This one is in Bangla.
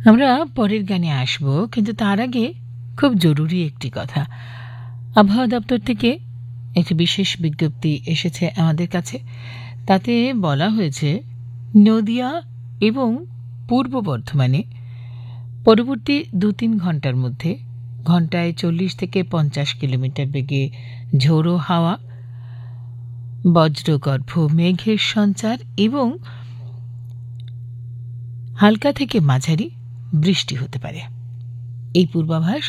আমরা পরের গানে আসব, কিন্তু তার আগে খুব জরুরি একটি কথা। আবহাওয়া দপ্তর থেকে একটি বিশেষ বিজ্ঞপ্তি এসেছে আমাদের কাছে। তাতে বলা হয়েছে নদিয়া এবং পূর্ব বর্ধমানে পরবর্তী ২-৩ ঘন্টার মধ্যে ঘন্টায় ৪০ থেকে ৫০ কিলোমিটার বেগে ঝোড়ো হাওয়া, বজ্রগর্ভ মেঘের সঞ্চার এবং হালকা থেকে মাঝারি বৃষ্টি হতে পারে। এই পূর্বাভাস